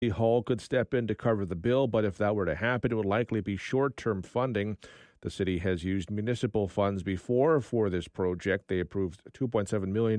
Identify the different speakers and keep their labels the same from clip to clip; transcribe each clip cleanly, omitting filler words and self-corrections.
Speaker 1: Hall could step in to cover the bill, but if that were to happen, it would likely be short-term funding. The city has used municipal funds before for this project. They approved $2.7 million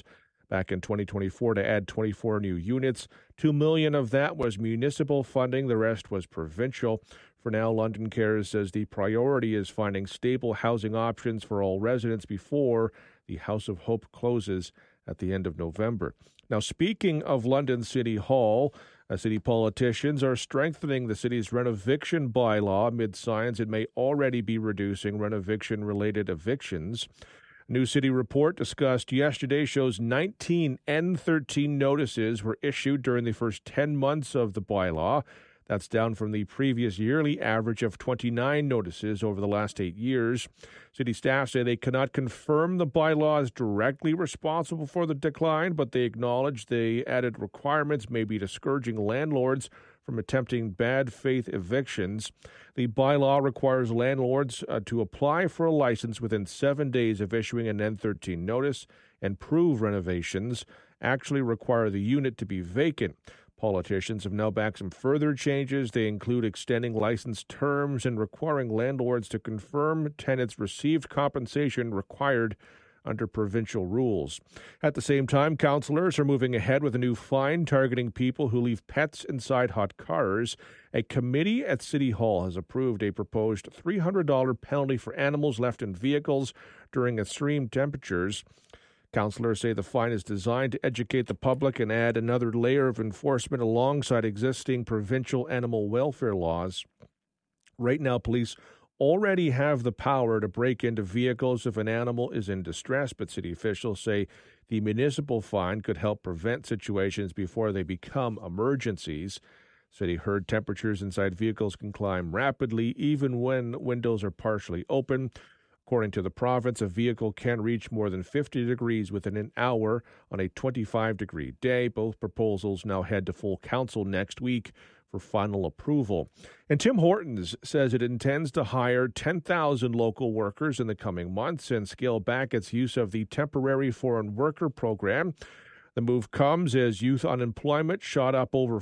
Speaker 1: back in 2024 to add 24 new units. $2 million of that was municipal funding. The rest was provincial. For now, London Cares says the priority is finding stable housing options for all residents before the House of Hope closes at the end of November. Now, speaking of London City Hall, city politicians are strengthening the city's renoviction bylaw amid signs it may already be reducing renoviction-related evictions. A new city report discussed yesterday shows 19 N13 notices were issued during the first 10 months of the bylaw. That's down from the previous yearly average of 29 notices over the last 8 years. City staff say they cannot confirm the bylaw is directly responsible for the decline, but they acknowledge the added requirements may be discouraging landlords from attempting bad faith evictions. The bylaw requires landlords to apply for a license within 7 days of issuing an N13 notice and prove renovations actually require the unit to be vacant. Politicians have now backed some further changes. They include extending license terms and requiring landlords to confirm tenants received compensation required under provincial rules. At the same time, councillors are moving ahead with a new fine targeting people who leave pets inside hot cars. A committee at City Hall has approved a proposed $300 penalty for animals left in vehicles during extreme temperatures. Councillors say the fine is designed to educate the public and add another layer of enforcement alongside existing provincial animal welfare laws. Right now, police already have the power to break into vehicles if an animal is in distress, but city officials say the municipal fine could help prevent situations before they become emergencies. City heard temperatures inside vehicles can climb rapidly even when windows are partially open. According to the province, a vehicle can reach more than 50 degrees within an hour on a 25-degree day. Both proposals now head to full council next week for final approval. And Tim Hortons says it intends to hire 10,000 local workers in the coming months and scale back its use of the temporary foreign worker program. The move comes as youth unemployment shot up over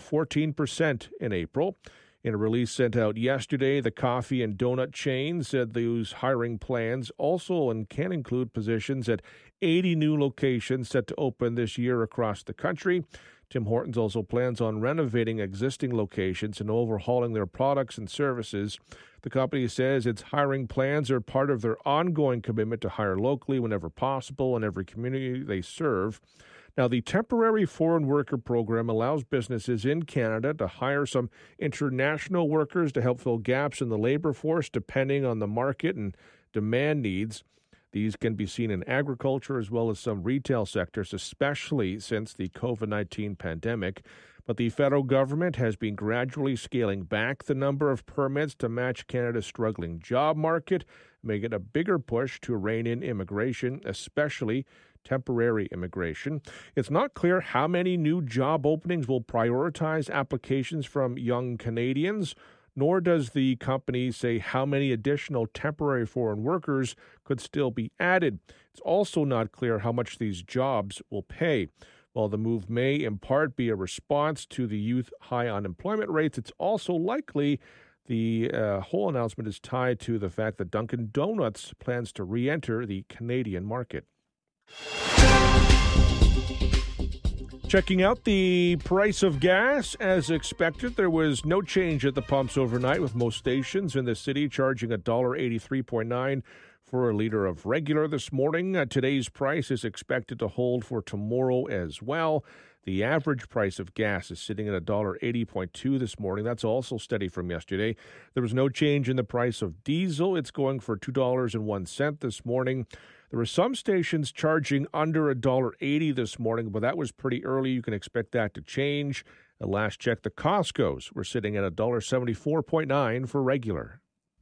Speaker 1: 14% in April. In a release sent out yesterday, the coffee and donut chain said those hiring plans also can include positions at 80 new locations set to open this year across the country. Tim Hortons also plans on renovating existing locations and overhauling their products and services. The company says its hiring plans are part of their ongoing commitment to hire locally whenever possible in every community they serve. Now, the temporary foreign worker program allows businesses in Canada to hire some international workers to help fill gaps in the labor force depending on the market and demand needs. These can be seen in agriculture as well as some retail sectors, especially since the COVID-19 pandemic. But the federal government has been gradually scaling back the number of permits to match Canada's struggling job market, making it a bigger push to rein in immigration, especially temporary immigration. It's not clear how many new job openings will prioritize applications from young Canadians, nor does the company say how many additional temporary foreign workers could still be added. It's also not clear how much these jobs will pay. While the move may in part be a response to the youth high unemployment rates, it's also likely the whole announcement is tied to the fact that Dunkin' Donuts plans to re-enter the Canadian market. Checking out the price of gas, as expected, there was no change at the pumps overnight, with most stations in the city charging $1.83.9 for a liter of regular this morning. Today's price is expected to hold for tomorrow as well. The average price of gas is sitting at $1.80.2 this morning. That's also steady from yesterday. There was no change in the price of diesel. It's going for $2.01 this morning. There were some stations charging under $1.80 this morning, but that was pretty early. You can expect that to change. At last check, the Costco's were sitting at $1.74.9 for regular.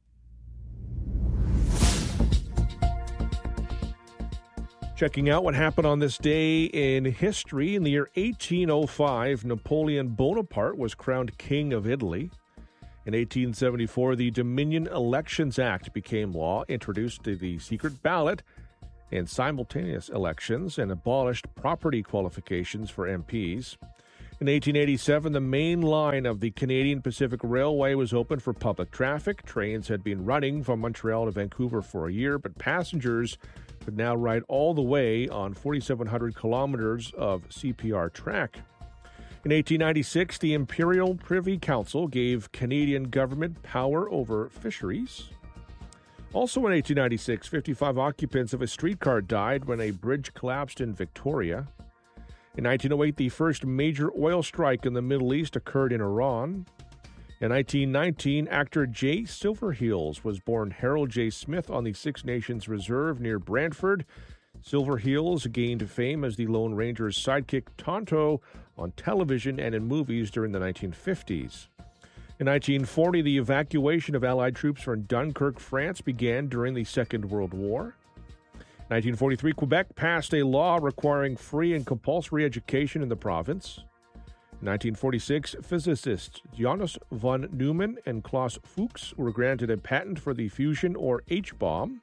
Speaker 1: Checking out what happened on this day in history. In the year 1805, Napoleon Bonaparte was crowned King of Italy. In 1874, the Dominion Elections Act became law, introduced the secret ballot and simultaneous elections, and abolished property qualifications for MPs. In 1887, the main line of the Canadian Pacific Railway was opened for public traffic. Trains had been running from Montreal to Vancouver for a year, but passengers could now ride all the way on 4,700 kilometers of CPR track. In 1896, the Imperial Privy Council gave Canadian government power over fisheries. Also in 1896, 55 occupants of a streetcar died when a bridge collapsed in Victoria. In 1908, the first major oil strike in the Middle East occurred in Iran. In 1919, actor Jay Silverheels was born Harold J. Smith on the Six Nations Reserve near Brantford. Silverheels gained fame as the Lone Ranger's sidekick Tonto on television and in movies during the 1950s. In 1940, the evacuation of Allied troops from Dunkirk, France began during the Second World War. In 1943, Quebec passed a law requiring free and compulsory education in the province. In 1946, physicists Jonas von Neumann and Klaus Fuchs were granted a patent for the fusion or H-bomb.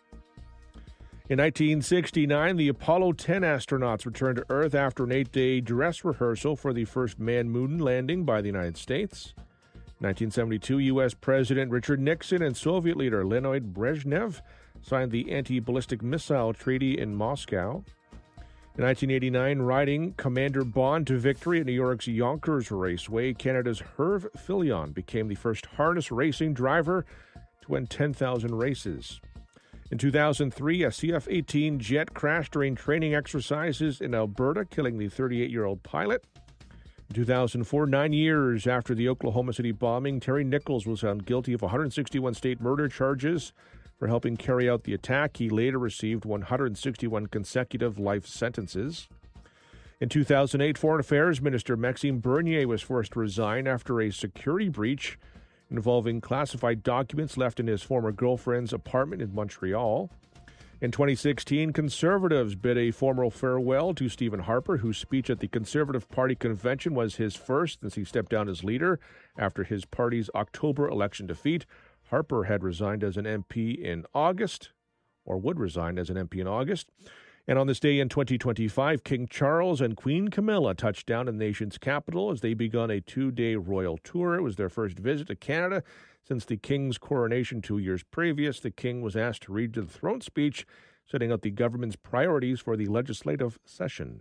Speaker 1: In 1969, the Apollo 10 astronauts returned to Earth after an 8-day dress rehearsal for the first manned moon landing by the United States. In 1972, U.S. President Richard Nixon and Soviet leader Leonid Brezhnev signed the Anti-Ballistic Missile Treaty in Moscow. In 1989, riding Commander Bond to victory at New York's Yonkers Raceway, Canada's Herve Filion became the first harness racing driver to win 10,000 races. In 2003, a CF-18 jet crashed during training exercises in Alberta, killing the 38-year-old pilot. In 2004, 9 years after the Oklahoma City bombing, Terry Nichols was found guilty of 161 state murder charges for helping carry out the attack. He later received 161 consecutive life sentences. In 2008, Foreign Affairs Minister Maxime Bernier was forced to resign after a security breach involving classified documents left in his former girlfriend's apartment in Montreal. In 2016, Conservatives bid a formal farewell to Stephen Harper, whose speech at the Conservative Party convention was his first since he stepped down as leader after his party's October election defeat. Harper had resigned as an MP in August, or would resign as an MP in August. And on this day in 2025, King Charles and Queen Camilla touched down in the nation's capital as they begun a 2-day royal tour. It was their first visit to Canada since the King's coronation 2 years previous. The King was asked to read the throne speech, setting out the government's priorities for the legislative session.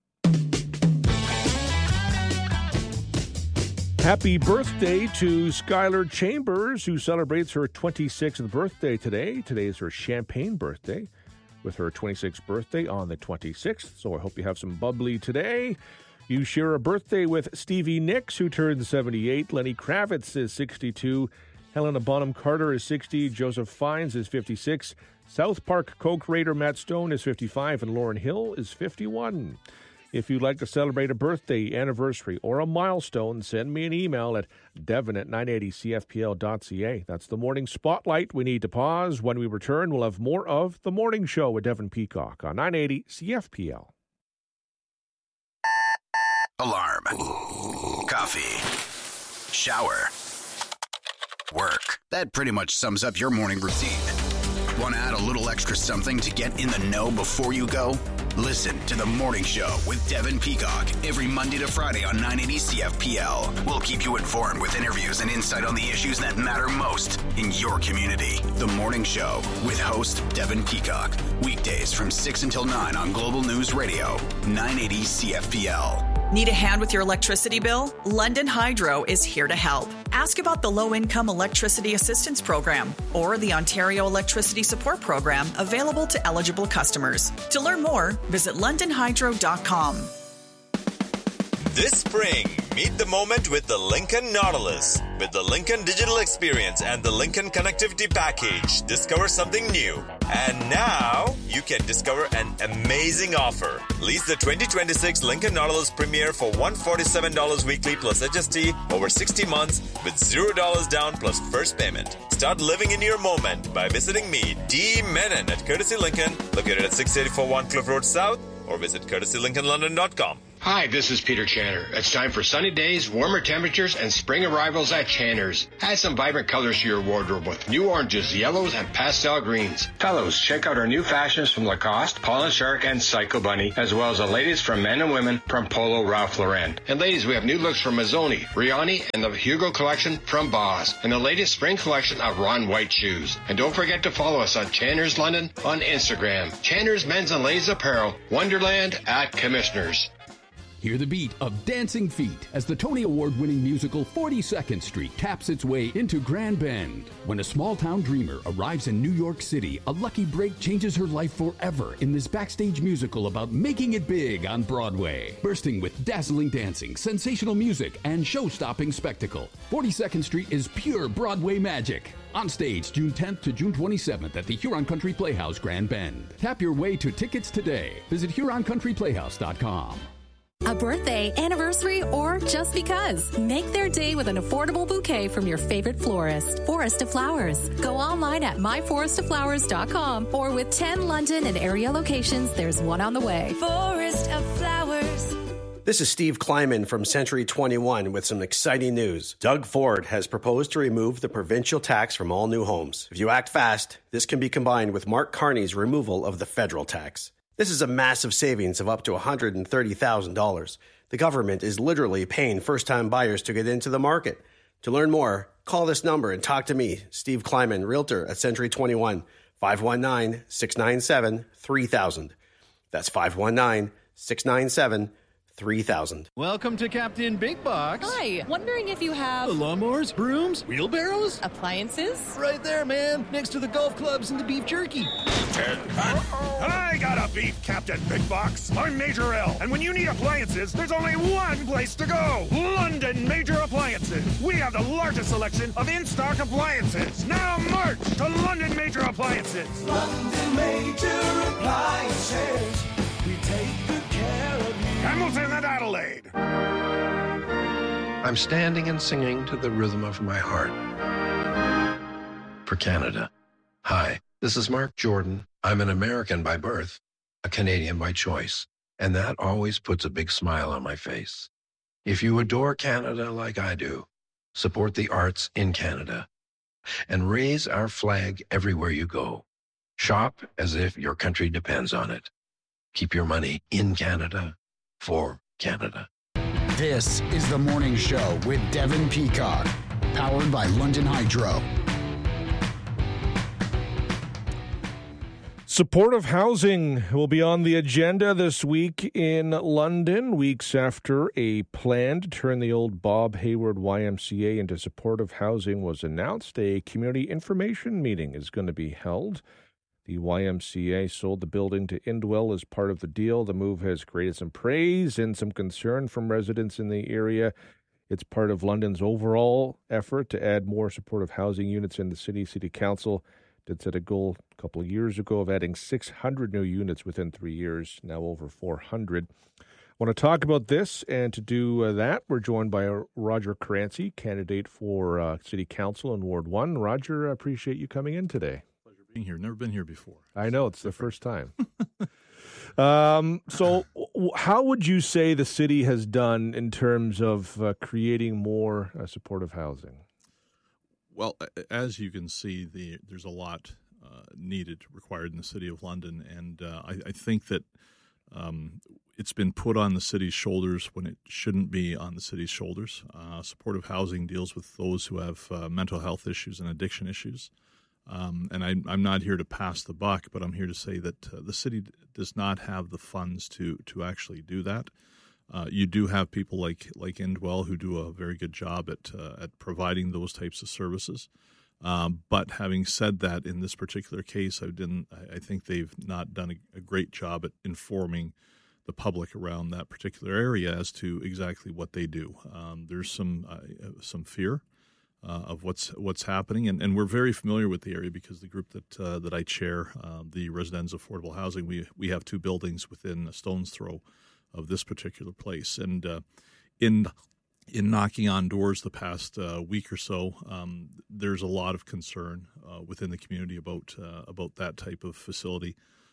Speaker 1: Happy birthday to Skylar Chambers, who celebrates her 26th birthday today. Today is her champagne birthday, with her 26th birthday on the 26th, so I hope you have some bubbly today. You share a birthday with Stevie Nicks, who turned 78. Lenny Kravitz is 62. Helena Bonham Carter is 60. Joseph Fiennes is 56. South Park co-creator Matt Stone is 55. And Lauryn Hill is 51. If you'd like to celebrate a birthday, anniversary, or a milestone, send me an email at devon@980cfpl.ca. That's the Morning Spotlight. We need to pause. When we return, we'll have more of The Morning Show with Devon Peacock on 980 CFPL.
Speaker 2: Alarm. Coffee. Shower. Work. That pretty much sums up your morning routine. Want to add a little extra something to get in the know before you go? Listen to The Morning Show with Devon Peacock every Monday to Friday on 980 CFPL. We'll keep you informed with interviews and insight on the issues that matter most in your community. The Morning Show with host Devon Peacock. Weekdays from 6 until 9 on Global News Radio, 980 CFPL.
Speaker 3: Need a hand with your electricity bill? London Hydro is here to help. Ask about the Low-Income Electricity Assistance Program or the Ontario Electricity Support Program available to eligible customers. To learn more, visit londonhydro.com.
Speaker 4: This spring, meet the moment with the Lincoln Nautilus. With the Lincoln Digital Experience and the Lincoln Connectivity Package, discover something new. And now, you can discover an amazing offer. Lease the 2026 Lincoln Nautilus Premier for $147 weekly plus HST over 60 months with $0 down plus first payment. Start living in your moment by visiting me, D. Menon at Courtesy Lincoln, located at 684 Cliff Road South, or visit courtesylincolnlondon.com.
Speaker 5: Hi, this is Peter Channer. It's time for sunny days, warmer temperatures, and spring arrivals at Channer's. Add some vibrant colors to your wardrobe with new oranges, yellows, and pastel greens. Fellows, check out our new fashions from Lacoste, Paul & Shark, and Psycho Bunny, as well as the latest from men and women from Polo Ralph Lauren. And ladies, we have new looks from Mazzoni, Riani, and the Hugo collection from Boss, and the latest spring collection of Ron White shoes. And don't forget to follow us on Channer's London on Instagram. Channer's Men's and Ladies Apparel, Wonderland at Commissioners.
Speaker 6: Hear the beat of Dancing Feet as the Tony Award-winning musical 42nd Street taps its way into Grand Bend. When a small-town dreamer arrives in New York City, a lucky break changes her life forever in this backstage musical about making it big on Broadway. Bursting with dazzling dancing, sensational music, and show-stopping spectacle, 42nd Street is pure Broadway magic. On stage June 10th to June 27th at the Huron Country Playhouse, Grand Bend. Tap your way to tickets today. Visit HuronCountryPlayhouse.com.
Speaker 7: A birthday, anniversary, or just because. Make their day with an affordable bouquet from your favorite florist. Forest of Flowers. Go online at myforestoflowers.com or with 10 London and area locations, there's one on the way. Forest of Flowers.
Speaker 8: This is Steve Kleiman from Century 21 with some exciting news. Doug Ford has proposed to remove the provincial tax from all new homes. If you act fast, this can be combined with Mark Carney's removal of the federal tax. This is a massive savings of up to $130,000. The government is literally paying first-time buyers to get into the market. To learn more, call this number and talk to me, Steve Kleiman, Realtor at Century 21, 519-697-3000. That's 519-697-3000. 3,000.
Speaker 9: Welcome to Captain Big Box.
Speaker 10: Hi, wondering if you have
Speaker 9: lawnmowers, brooms, wheelbarrows,
Speaker 10: appliances?
Speaker 9: Right there, man, next to the golf clubs and the beef jerky.
Speaker 11: I got a beef, Captain Big Box. I'm Major L, and when you need appliances, there's only one place to go. London Major Appliances. We have the largest selection of in-stock appliances. Now march to London Major Appliances.
Speaker 12: London Major Appliances. We take good care of you.
Speaker 11: Hamilton and Adelaide.
Speaker 13: I'm standing and singing to the rhythm of my heart. For Canada. Hi, this is Mark Jordan. I'm an American by birth, a Canadian by choice, and that always puts a big smile on my face. If you adore Canada like I do, support the arts in Canada and raise our flag everywhere you go. Shop as if your country depends on it. Keep your money in Canada for Canada.
Speaker 14: This is The Morning Show with Devin Peacock, powered by London Hydro.
Speaker 1: Supportive housing will be on the agenda this week in London, weeks after a plan to turn the old Bob Hayward YMCA into supportive housing was announced. A community information meeting is going to be held. The YMCA sold the building to Indwell as part of the deal. The move has created some praise and some concern from residents in the area. It's part of London's overall effort to add more supportive housing units in the city. City Council did set a goal a couple of years ago of adding 600 new units within 3 years, now over 400. I want to talk about this, and to do that, we're joined by Roger Caranci, candidate for City Council in Ward 1. Roger, I appreciate you coming in today.
Speaker 15: Being here. Never been here before.
Speaker 1: I know, it's the first time. So how would you say the city has done in terms of creating more supportive housing?
Speaker 15: Well, as you can see, there's a lot required in the City of London, and I think that it's been put on the city's shoulders when it shouldn't be on the city's shoulders. Supportive housing deals with those who have mental health issues and addiction issues. And I'm not here to pass the buck, but I'm here to say that the city does not have the funds to actually do that. You do have people like Indwell who do a very good job at providing those types of services. But having said that, in this particular case, I think they've not done a great job at informing the public around that particular area as to exactly what they do. There's some fear of what's happening, and we're very familiar with the area because the group that I chair, the Residents Affordable Housing, we have two buildings within a stone's throw of this particular place, and in knocking on doors the past week or so, there's a lot of concern within the community about that type of facility.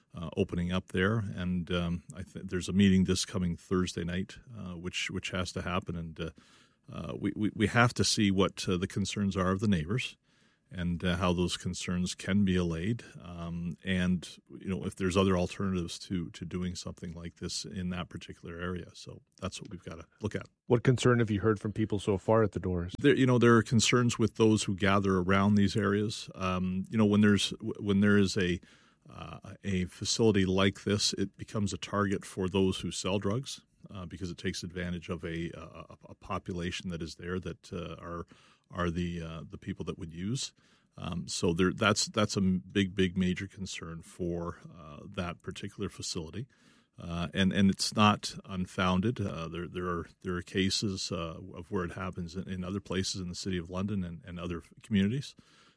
Speaker 15: opening up there, and I think there's a meeting this coming Thursday night, which has to happen, and we have to see what the concerns are of the neighbors, and how those concerns can be allayed, and if there's other alternatives to doing something like this in that particular area. So that's what we've got to look at.
Speaker 1: What concern have you heard from people so far at the doors?
Speaker 15: There are concerns with those who gather around these areas. When there is a facility like this, it becomes a target for those who sell drugs because it takes advantage of a population that is there that are the people that would use. So that's a big major concern for that particular facility, and it's not unfounded. There are cases of where it happens in other places in the City of London and other communities.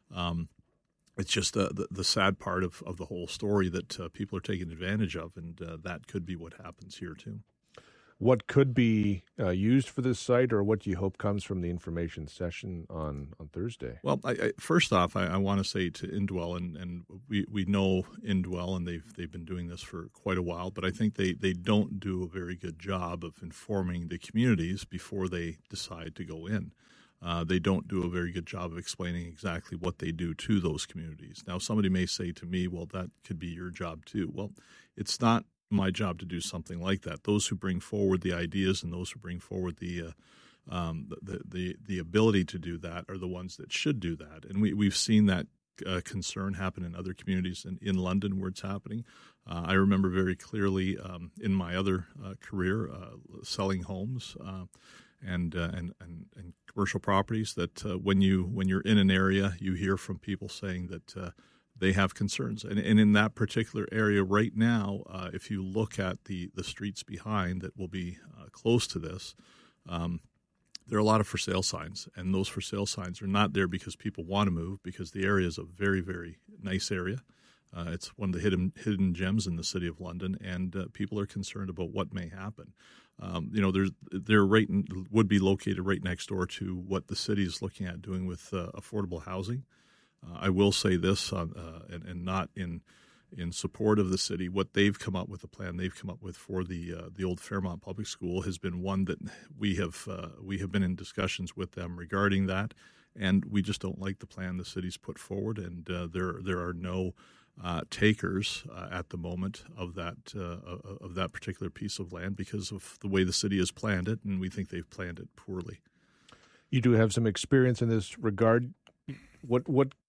Speaker 15: It's just the sad part of the whole story that people are taking advantage of, and that could be what happens here too.
Speaker 1: What could be used for this site, or what do you hope comes from the information session on Thursday?
Speaker 15: Well, first off, I want to say to Indwell, and we know Indwell, and they've been doing this for quite a while, but I think they don't do a very good job of informing the communities before they decide to go in. They don't do a very good job of explaining exactly what they do to those communities. Now, somebody may say to me, well, that could be your job too. Well, it's not my job to do something like that. Those who bring forward the ideas and those who bring forward the ability to do that are the ones that should do that. And we've seen that concern happen in other communities in London where it's happening. I remember very clearly in my other career selling homes and commercial properties that when you're in an area, you hear from people saying that they have concerns. And in that particular area right now, if you look at the streets behind that will be close to this, there are a lot of for sale signs. And those for sale signs are not there because people want to move, because the area is a very, very nice area. It's one of the hidden gems in the City of London, and people are concerned about what may happen. They're would be located right next door to what the city is looking at doing with affordable housing. I will say this, and not in support of the city. What they've come up with, the plan they've come up with for the old Fairmont Public School, has been one that we have been in discussions with them regarding that, and we just don't like the plan the city's put forward, and there are no takers at the moment of that particular piece of land because of the way the city has planned it, and we think they've planned it poorly.
Speaker 1: You do have some experience in this regard. What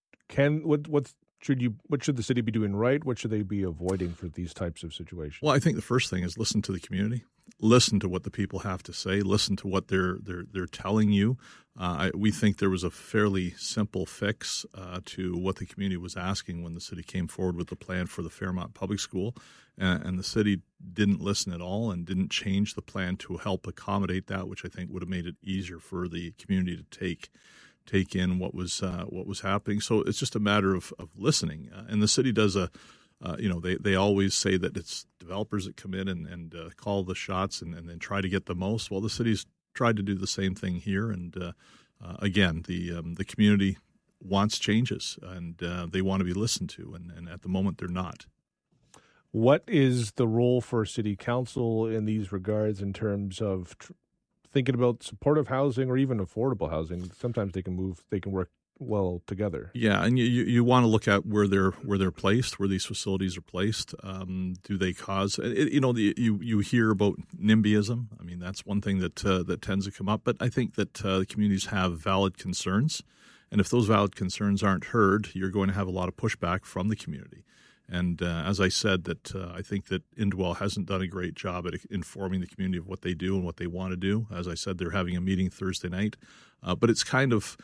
Speaker 1: should the city be doing right? What should they be avoiding for these types of situations?
Speaker 15: Well, I think the first thing is listen to the community. Listen to what the people have to say. Listen to what they're telling you. We think there was a fairly simple fix to what the community was asking when the city came forward with the plan for the Fairmont Public School, and the city didn't listen at all and didn't change the plan to help accommodate that, which I think would have made it easier for the community to take in what was happening. So it's just a matter of listening. And the city does they always say that it's developers that come in and call the shots and then try to get the most. Well, the city's tried to do the same thing here. And again, the community wants changes and they want to be listened to. And at the moment, they're not.
Speaker 1: What is the role for city council in these regards in terms of thinking about supportive housing or even affordable housing? Sometimes they can work well together.
Speaker 15: Yeah, and you want to look at where they're placed, where these facilities are placed. Do they cause? You hear about NIMBYism. I mean, that's one thing that tends to come up. But I think that the communities have valid concerns, and if those valid concerns aren't heard, you're going to have a lot of pushback from the community. And as I said, that I think that Indwell hasn't done a great job at informing the community of what they do and what they want to do. As I said, they're having a meeting Thursday night, but it's kind of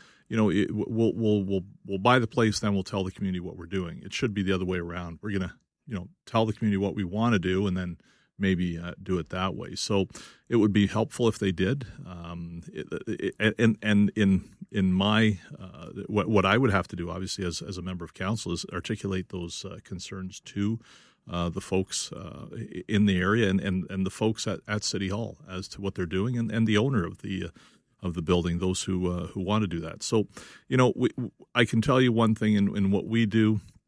Speaker 15: we'll buy the place, then we'll tell the community what we're doing. It should be the other way around. We're going to tell the community what we want to do, and then maybe do it that way. So it would be helpful if they did. And in my what I would have to do, obviously, as a member of council, is articulate those concerns to the folks in the area and the folks at City Hall as to what they're doing, and the owner of the building, those who want to do that. So, I can tell you one thing in what we do.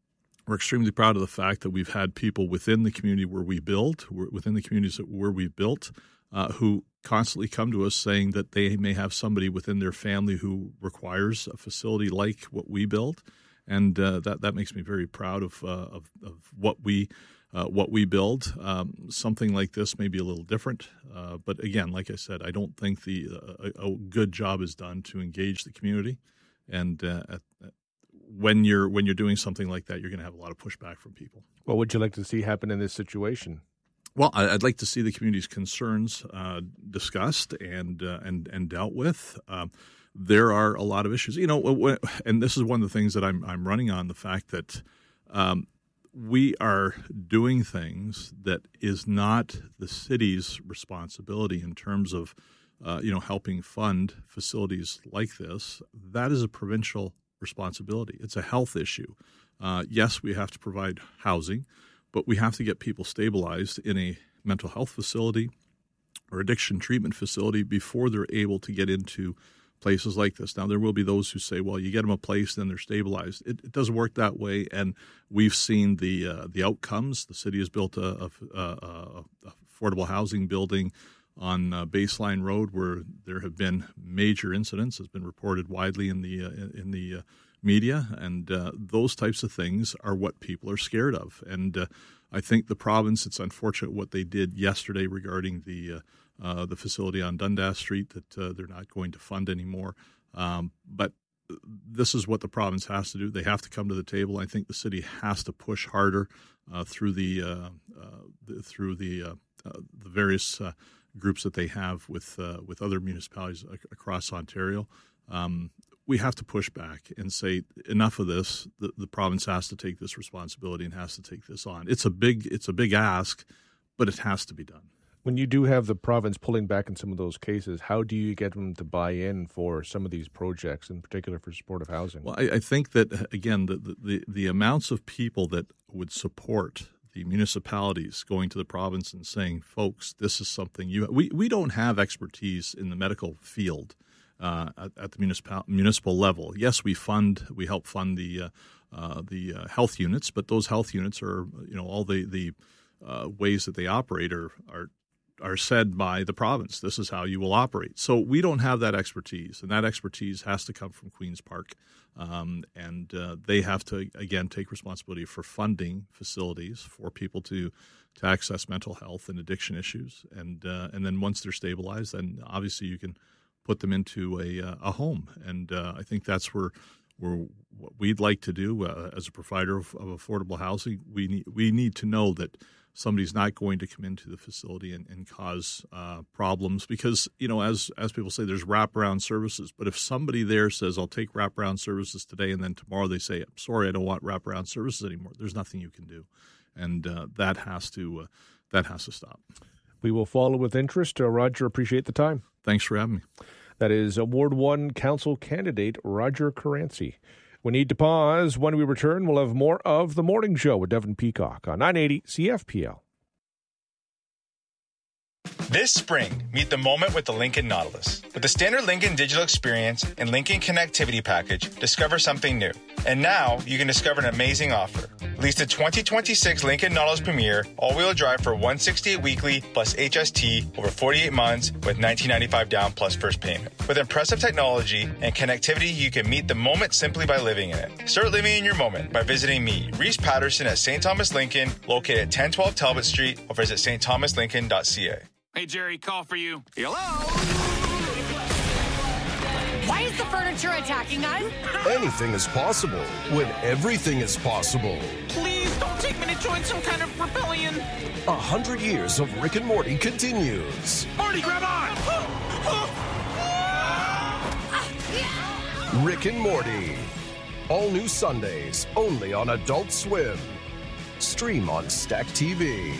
Speaker 15: We're extremely proud of the fact that we've had people within the community where we build, within the communities where we've built, who constantly come to us saying that they may have somebody within their family who requires a facility like what we build, and that makes me very proud of what we build. Something like this may be a little different, but again, like I said, I don't think a good job is done to engage the community, and when you're doing something like that, you're going to have a lot of pushback from people.
Speaker 1: What would you like to see happen in this situation?
Speaker 15: Well, I'd like to see the community's concerns discussed and dealt with. There are a lot of issues, and this is one of the things that I'm running on, the fact that we are doing things that is not the city's responsibility in terms of helping fund facilities like this. That is a provincial responsibility. It's a health issue. Yes, we have to provide housing, but we have to get people stabilized in a mental health facility or addiction treatment facility before they're able to get into places like this. Now, there will be those who say, well, you get them a place, then they're stabilized. It doesn't work that way, and we've seen the outcomes. The city has built a affordable housing building on Baseline Road where there have been major incidents. It's been reported widely in the media, and those types of things are what people are scared of. And I think the province, it's unfortunate what they did yesterday regarding the facility on Dundas Street that they're not going to fund anymore. But this is what the province has to do. They have to come to the table. I think the city has to push harder through the various groups that they have with other municipalities across Ontario. We have to push back and say enough of this. The province has to take this responsibility and has to take this on. It's a big ask, but it has to be done.
Speaker 1: When you do have the province pulling back in some of those cases, how do you get them to buy in for some of these projects, in particular for supportive housing?
Speaker 15: Well, I think that, again, the amounts of people that would support the municipalities going to the province and saying, folks, this is something we don't have expertise in the medical field at the municipal level. Yes, we help fund the health units, but those health units are, all the ways that they operate are said by the province. This is how you will operate. So we don't have that expertise, and that expertise has to come from Queen's Park. And they have to, again, take responsibility for funding facilities for people to access mental health and addiction issues. And then once they're stabilized, then obviously you can put them into a home. And I think that's where what we'd like to do as a provider of affordable housing. We need to know that somebody's not going to come into the facility and cause problems because, as people say, there's wraparound services. But if somebody there says, I'll take wraparound services today, and then tomorrow they say, I'm sorry, I don't want wraparound services anymore, there's nothing you can do. And that has to stop.
Speaker 1: We will follow with interest. Roger, appreciate the time.
Speaker 15: Thanks for having me.
Speaker 1: That is Ward 1 Council candidate Roger Caranci. We need to pause. When we return, we'll have more of The Morning Show with Devin Peacock on 980 CFPL.
Speaker 16: This spring, meet the moment with the Lincoln Nautilus. With the standard Lincoln digital experience and Lincoln connectivity package, discover something new. And now, you can discover an amazing offer. Lease the 2026 Lincoln Nautilus Premier all-wheel drive for $168 weekly plus HST over 48 months with $19.95 down plus first payment. With impressive technology and connectivity, you can meet the moment simply by living in it. Start living in your moment by visiting me, Reese Patterson at St. Thomas Lincoln, located at 1012 Talbot Street, or visit stthomaslincoln.ca.
Speaker 17: Hey, Jerry, call for you.
Speaker 18: Hello? Why is the furniture attacking us?
Speaker 19: Anything is possible when everything is possible.
Speaker 17: Please don't take me to join some kind of rebellion.
Speaker 19: 100 years of Rick and Morty continues.
Speaker 17: Morty, grab
Speaker 19: on! Rick and Morty. All new Sundays, only on Adult Swim. Stream on Stack TV.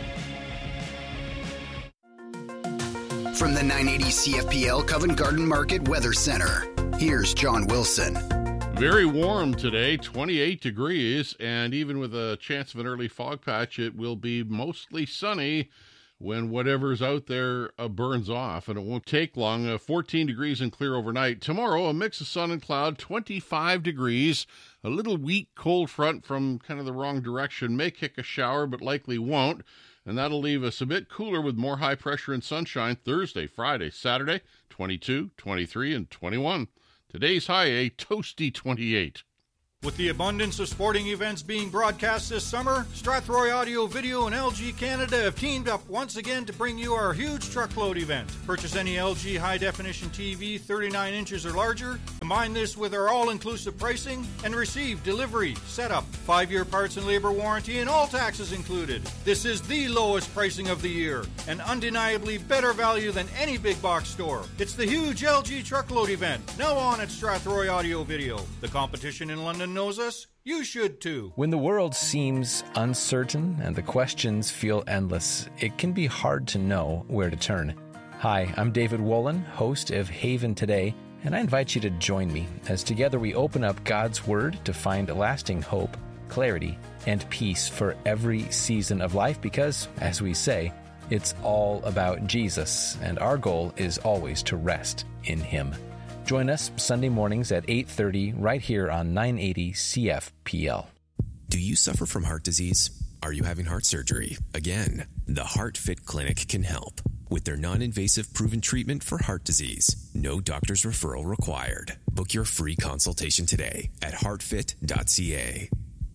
Speaker 2: From the 980 CFPL Covent Garden Market Weather Center, here's John Wilson.
Speaker 20: Very warm today, 28 degrees, and even with a chance of an early fog patch, it will be mostly sunny when whatever's out there burns off, and it won't take long. 14 degrees and clear overnight. Tomorrow, a mix of sun and cloud, 25 degrees. A little weak cold front from kind of the wrong direction may kick a shower, but likely won't. And that'll leave us a bit cooler with more high pressure and sunshine Thursday, Friday, Saturday, 22, 23, and 21. Today's high, a toasty 28.
Speaker 21: With the abundance of sporting events being broadcast this summer, Strathroy Audio Video and LG Canada have teamed up once again to bring you our huge truckload event. Purchase any LG high-definition TV 39 inches or larger, combine this with our all-inclusive pricing, and receive delivery, setup, 5-year parts and labor warranty, and all taxes included. This is the lowest pricing of the year, and undeniably better value than any big box store. It's the huge LG truckload event, now on at Strathroy Audio Video. The competition in London knows us, you should too.
Speaker 22: When the world seems uncertain and the questions feel endless, it can be hard to know where to turn. Hi, I'm David Wolin, host of Haven Today, and I invite you to join me as together we open up God's Word to find lasting hope, clarity, and peace for every season of life because, as we say, it's all about Jesus, and our goal is always to rest in Him. Join us Sunday mornings at 8:30 right here on 980 CFPL.
Speaker 23: Do you suffer from heart disease? Are you having heart surgery? Again, the HeartFit Clinic can help. With their non-invasive proven treatment for heart disease, no doctor's referral required. Book your free consultation today at heartfit.ca.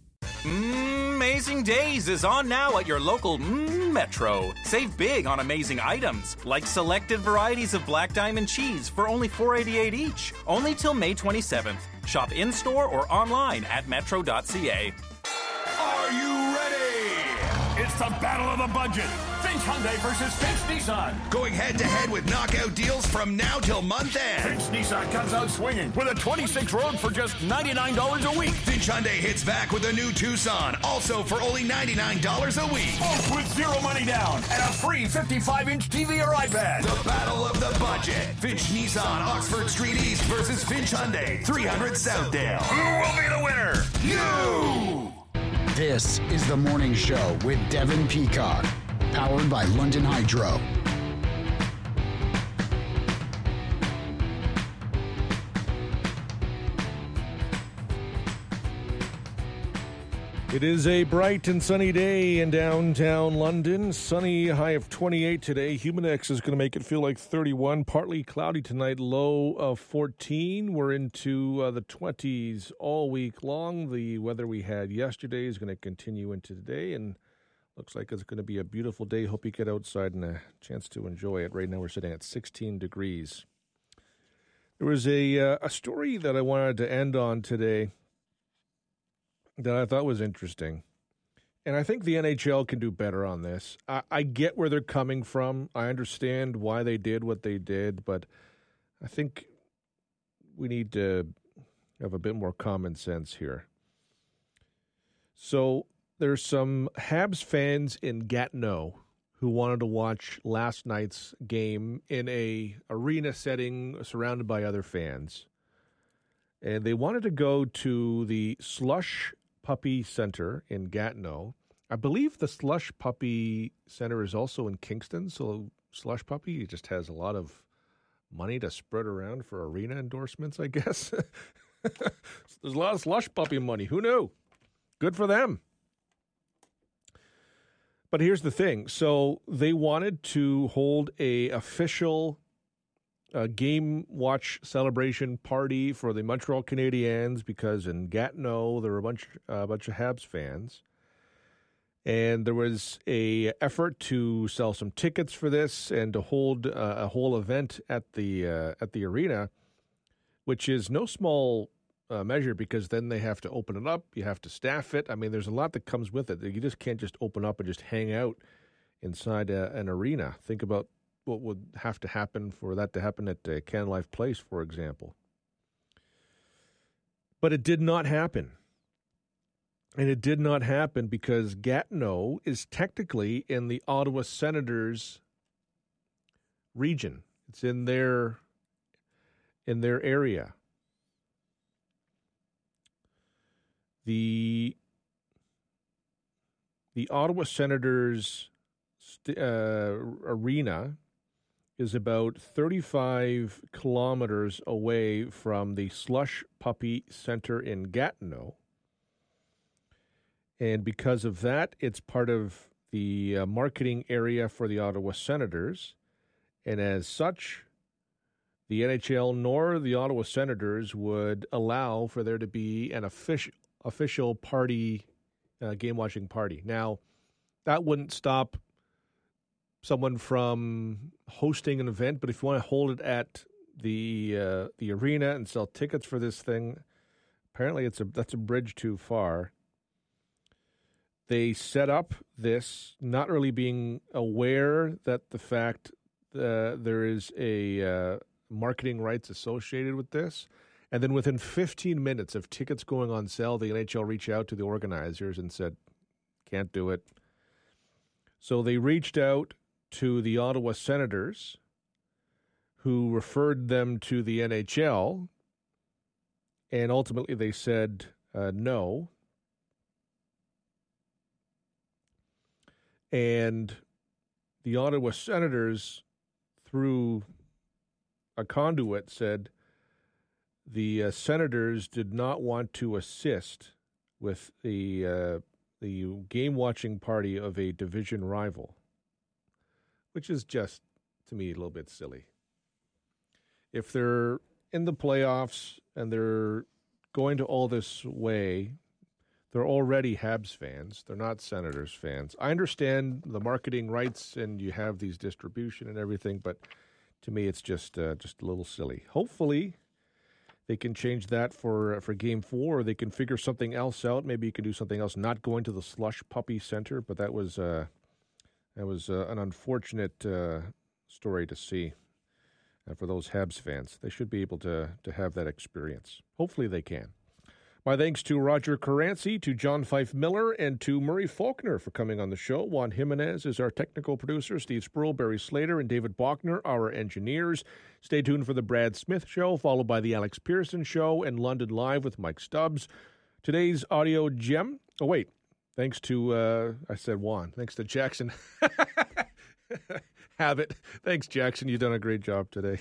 Speaker 24: Amazing Days is on now at your local Metro. Save big on amazing items, like selected varieties of Black Diamond cheese for only $4.88 each. Only till May 27th. Shop in-store or online at metro.ca.
Speaker 11: Are you ready? It's the battle of the budget. Finch Hyundai versus Finch Nissan. Going head-to-head with knockout deals from now till month end. Finch Nissan comes out swinging with a 26 Rogue for just $99 a week. Finch Hyundai hits back with a new Tucson, also for only $99 a week. Both with zero money down and a free 55-inch TV or iPad. The battle of the budget. Finch Nissan, Oxford Street East versus Finch Hyundai, 300 Southdale. Who will be the winner? You!
Speaker 14: This is The Morning Show with Devin Peacock, powered by London Hydro.
Speaker 1: It is a bright and sunny day in downtown London. Sunny, high of 28 today. Humidex is going to make it feel like 31. Partly cloudy tonight, low of 14. We're into the 20s all week long. The weather we had yesterday is going to continue into today, and looks like it's going to be a beautiful day. Hope you get outside and a chance to enjoy it. Right now we're sitting at 16 degrees. There was a story that I wanted to end on today that I thought was interesting. And I think the NHL can do better on this. I get where they're coming from. I understand why they did what they did, but I think we need to have a bit more common sense here. So there's some Habs fans in Gatineau who wanted to watch last night's game in a arena setting surrounded by other fans. And they wanted to go to the Slush Puppy Center in Gatineau. I believe the Slush Puppy Center is also in Kingston, so Slush Puppy just has a lot of money to spread around for arena endorsements, I guess. There's a lot of Slush Puppy money. Who knew? Good for them. But here's the thing. So they wanted to hold a official game watch celebration party for the Montreal Canadiens because in Gatineau there were a bunch of Habs fans, and there was a effort to sell some tickets for this and to hold a whole event at the arena, which is no small measure because then they have to open it up, you have to staff it. I mean, there's a lot that comes with it. You just can't just open up and just hang out inside an arena. Think about what would have to happen for that to happen at Canada Life Place, for example. But it did not happen. And it did not happen because Gatineau is technically in the Ottawa Senators region. It's in their area. The Ottawa Senators arena is about 35 kilometers away from the Slush Puppy Center in Gatineau. And because of that, it's part of the marketing area for the Ottawa Senators. And as such, the NHL nor the Ottawa Senators would allow for there to be an official party, game-watching party. Now, that wouldn't stop someone from hosting an event, but if you want to hold it at the arena and sell tickets for this thing, apparently that's a bridge too far. They set up this not really being aware that the fact there is a marketing rights associated with this. And then within 15 minutes of tickets going on sale, the NHL reached out to the organizers and said, can't do it. So they reached out to the Ottawa Senators, who referred them to the NHL, and ultimately they said no. And the Ottawa Senators, through a conduit, said the Senators did not want to assist with the game-watching party of a division rival, which is just, to me, a little bit silly. If they're in the playoffs and they're going to all this way, they're already Habs fans. They're not Senators fans. I understand the marketing rights and you have these distribution and everything, but to me, it's just a little silly. Hopefully, they can change that for Game 4, or they can figure something else out. Maybe you can do something else, not going to the Slush Puppy Center, but that was an unfortunate story to see for those Habs fans. They should be able to have that experience. Hopefully they can. My thanks to Roger Caranci, to John Fife Miller, and to Murray Faulkner for coming on the show. Juan Jimenez is our technical producer. Steve Spruill, Barry Slater, and David Bachner, our engineers. Stay tuned for the Brad Smith Show, followed by the Alex Pearson Show and London Live with Mike Stubbs. Today's audio gem. Oh, wait. Thanks to, I said Juan. Thanks to Jackson. Have it. Thanks, Jackson. You've done a great job today.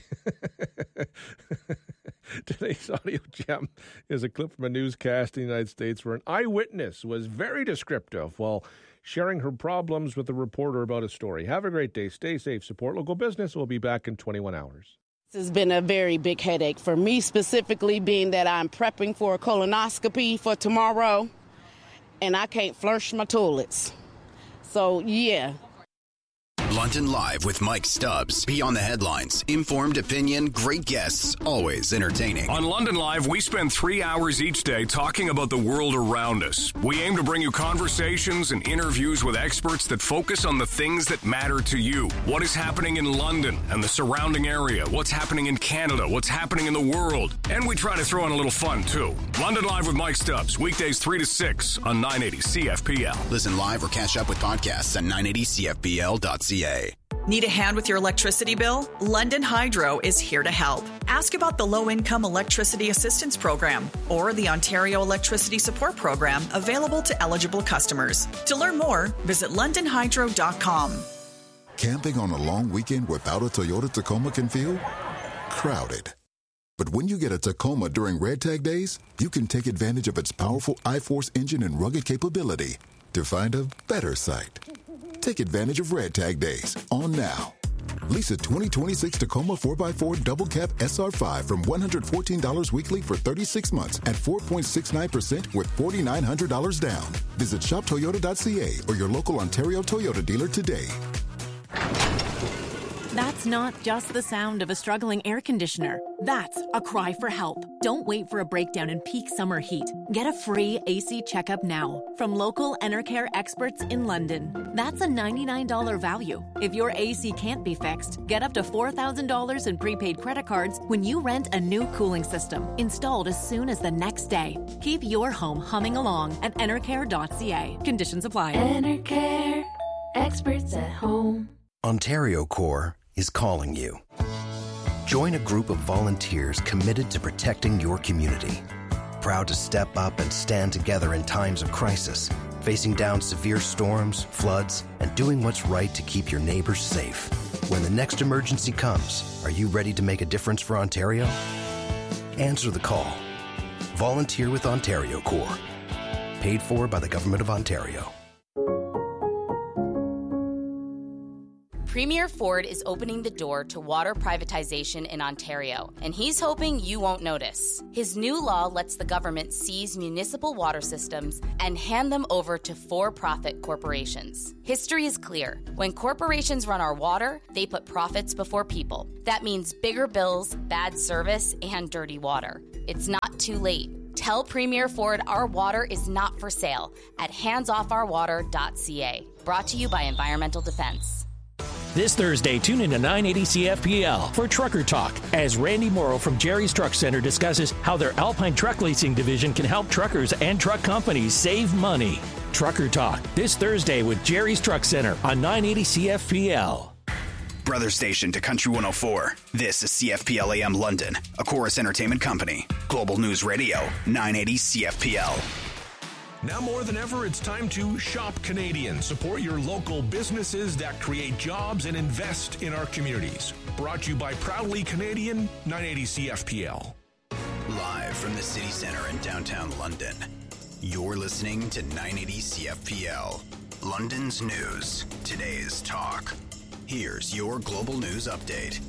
Speaker 1: Today's audio gem is a clip from a newscast in the United States where an eyewitness was very descriptive while sharing her problems with a reporter about a story. Have a great day. Stay safe. Support local business. We'll be back in 21 hours.
Speaker 3: This has been a very big headache for me, specifically being that I'm prepping for a colonoscopy for tomorrow, and I can't flush my toilets. So, yeah.
Speaker 2: London Live with Mike Stubbs. Beyond the headlines. Informed opinion, great guests, always entertaining.
Speaker 4: On London Live, we spend 3 hours each day talking about the world around us. We aim to bring you conversations and interviews with experts that focus on the things that matter to you. What is happening in London and the surrounding area? What's happening in Canada? What's happening in the world? And we try to throw in a little fun, too. London Live with Mike Stubbs, weekdays 3 to 6 on 980 CFPL.
Speaker 2: Listen live or catch up with podcasts at 980CFPL.ca.
Speaker 5: Need a hand with your electricity bill? London Hydro is here to help. Ask about the Low-Income Electricity Assistance Program or the Ontario Electricity Support Program available to eligible customers. To learn more, visit londonhydro.com.
Speaker 6: Camping on a long weekend without a Toyota Tacoma can feel crowded. But when you get a Tacoma during Red Tag Days, you can take advantage of its powerful iForce engine and rugged capability to find a better site. Take advantage of Red Tag Days on now. Lease a 2026 Tacoma 4x4 Double Cab SR5 from $114 weekly for 36 months at 4.69% with $4,900 down. Visit shoptoyota.ca or your local Ontario Toyota dealer today.
Speaker 25: That's not just the sound of a struggling air conditioner. That's a cry for help. Don't wait for a breakdown in peak summer heat. Get a free AC checkup now from local Enercare experts in London. That's a $99 value. If your AC can't be fixed, get up to $4,000 in prepaid credit cards when you rent a new cooling system, installed as soon as the next day. Keep your home humming along at enercare.ca. Conditions apply.
Speaker 26: Enercare, experts at home.
Speaker 27: Ontario Corps is calling you. Join a group of volunteers committed to protecting your community. Proud to step up and stand together in times of crisis. facing down severe storms, floods, and doing what's right to keep your neighbors safe. When the next emergency comes, are you ready to make a difference for Ontario? Answer the call. Volunteer with Ontario Corps. Paid for by the Government of Ontario.
Speaker 7: Premier Ford is opening the door to water privatization in Ontario, and he's hoping you won't notice. His new law lets the government seize municipal water systems and hand them over to for-profit corporations. History is clear. When corporations run our water, they put profits before people. That means bigger bills, bad service, and dirty water. It's not too late. Tell Premier Ford our water is not for sale at handsoffourwater.ca. Brought to you by Environmental Defense.
Speaker 8: This Thursday, tune in to 980 CFPL for Trucker Talk as Randy Morrow from Jerry's Truck Center discusses how their Alpine Truck Leasing division can help truckers and truck companies save money. Trucker Talk this Thursday with Jerry's Truck Center on 980 CFPL.
Speaker 2: Brother station to Country 104. This is CFPL AM London, a Chorus Entertainment company. Global News Radio, 980 CFPL.
Speaker 9: Now more than ever, it's time to shop Canadian. Support your local businesses that create jobs and invest in our communities. Brought to you by Proudly Canadian, 980 CFPL.
Speaker 2: Live from the City Centre in downtown London, you're listening to 980 CFPL. London's news, today's talk. Here's your Global News Update.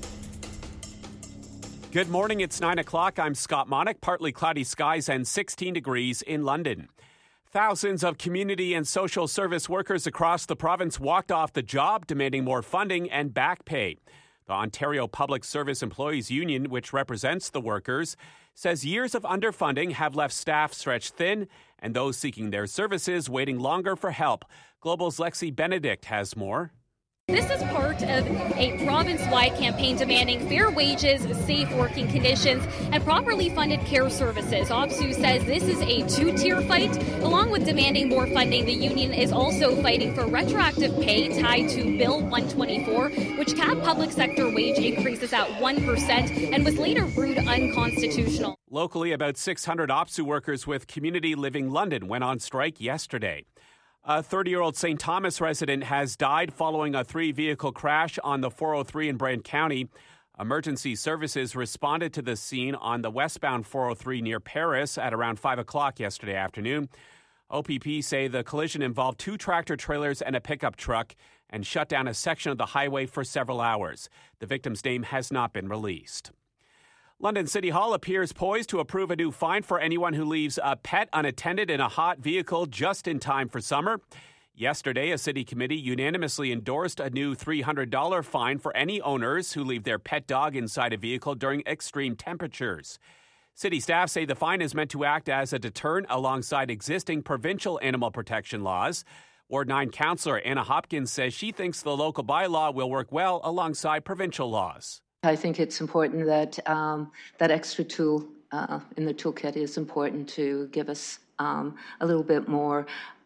Speaker 10: Good morning, it's 9 o'clock. I'm Scott Monick. Partly cloudy skies and 16 degrees in London. Thousands of community and social service workers across the province walked off the job, demanding more funding and back pay. The Ontario Public Service Employees Union, which represents the workers, says years of underfunding have left staff stretched thin and those seeking their services waiting longer for help. Global's Lexi Benedict has more.
Speaker 12: This is part of a province-wide campaign demanding fair wages, safe working conditions, and properly funded care services. OPSEU says this is a two-tier fight. Along with demanding more funding, the union is also fighting for retroactive pay tied to Bill 124, which capped public sector wage increases at 1% and was later ruled unconstitutional.
Speaker 10: Locally, about 600 OPSEU workers with Community Living London went on strike yesterday. A 30-year-old St. Thomas resident has died following a 3-vehicle crash on the 403 in Brant County. Emergency services responded to the scene on the westbound 403 near Paris at around 5 o'clock yesterday afternoon. OPP say the collision involved 2 tractor-trailers and a pickup truck and shut down a section of the highway for several hours. The victim's name has not been released. London City Hall appears poised to approve a new fine for anyone who leaves a pet unattended in a hot vehicle just in time for summer. Yesterday, a city committee unanimously endorsed a new $300 fine for any owners who leave their pet dog inside a vehicle during extreme temperatures. City staff say the fine is meant to act as a deterrent alongside existing provincial animal protection laws. Ward 9 Councillor Anna Hopkins says she thinks the local bylaw will work well alongside provincial laws.
Speaker 13: I think it's important that that extra tool in the toolkit is important to give us a little bit more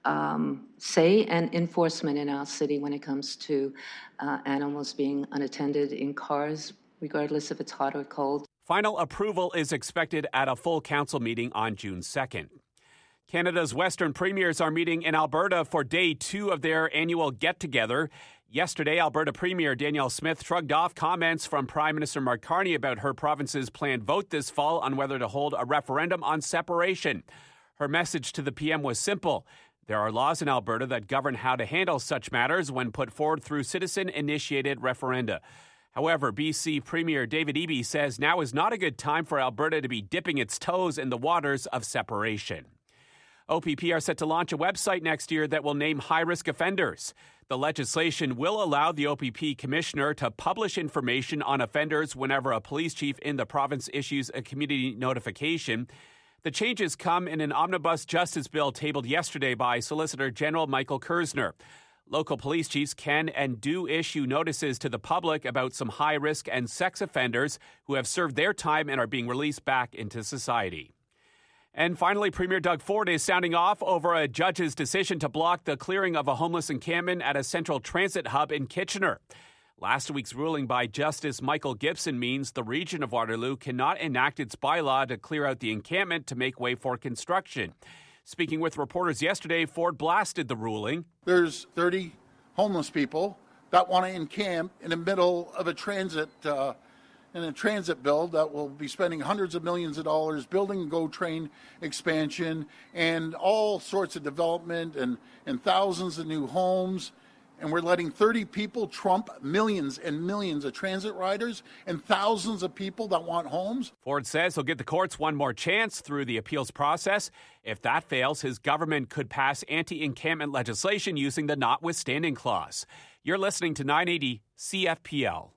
Speaker 13: say and enforcement in our city when it comes to animals being unattended in cars, regardless if it's hot or cold.
Speaker 10: Final approval is expected at a full council meeting on June 2nd. Canada's Western premiers are meeting in Alberta for day 2 of their annual get-together. Yesterday, Alberta Premier Danielle Smith shrugged off comments from Prime Minister Mark Carney about her province's planned vote this fall on whether to hold a referendum on separation. Her message to the PM was simple. There are laws in Alberta that govern how to handle such matters when put forward through citizen-initiated referenda. However, BC Premier David Eby says now is not a good time for Alberta to be dipping its toes in the waters of separation. OPP are set to launch a website next year that will name high-risk offenders. The legislation will allow the OPP commissioner to publish information on offenders whenever a police chief in the province issues a community notification. The changes come in an omnibus justice bill tabled yesterday by Solicitor General Michael Kersner. Local police chiefs can and do issue notices to the public about some high-risk and sex offenders who have served their time and are being released back into society. And finally, Premier Doug Ford is sounding off over a judge's decision to block the clearing of a homeless encampment at a central transit hub in Kitchener. Last week's ruling by Justice Michael Gibson means the region of Waterloo cannot enact its bylaw to clear out the encampment to make way for construction. Speaking with reporters yesterday, Ford blasted the ruling.
Speaker 15: There's 30 homeless people that want to encamp in the middle of a transit bill that will be spending hundreds of millions of dollars building a GO train expansion and all sorts of development and thousands of new homes. And we're letting 30 people trump millions and millions of transit riders and thousands of people that want homes.
Speaker 10: Ford says he'll give the courts one more chance through the appeals process. If that fails, his government could pass anti-encampment legislation using the notwithstanding clause. You're listening to 980 CFPL.